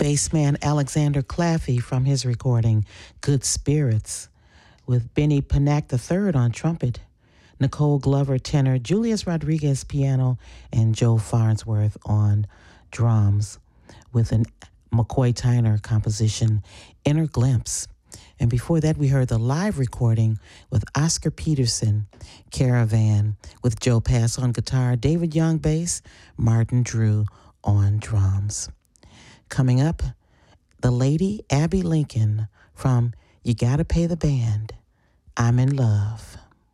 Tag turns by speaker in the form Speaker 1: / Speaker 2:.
Speaker 1: Bassman Alexander Claffey from his recording Good Spirits, with Benny Panak III on trumpet, Nicole Glover tenor, Julius Rodriguez piano, and Joe Farnsworth on drums, with an McCoy Tyner composition, Inner Glimpse. And before that, we heard the live recording with Oscar Peterson, Caravan, with Joe Pass on guitar, David Young bass, Martin Drew on drums. Coming up, the lady Abby Lincoln from You Gotta Pay the Band, I'm in Love.